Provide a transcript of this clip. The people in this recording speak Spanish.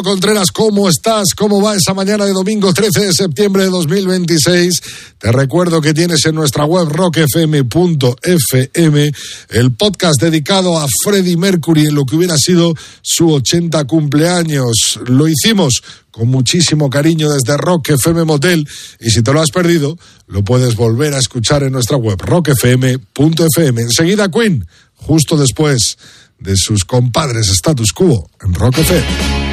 Contreras, ¿cómo estás? ¿Cómo va esa mañana de domingo 13 de septiembre de 2026? Te recuerdo que tienes en nuestra web rockfm.fm el podcast dedicado a Freddie Mercury en lo que hubiera sido su 80 cumpleaños. Lo hicimos con muchísimo cariño desde Rock FM Motel, y si te lo has perdido, lo puedes volver a escuchar en nuestra web rockfm.fm. Enseguida Queen, justo después de sus compadres Status Quo en Rock FM.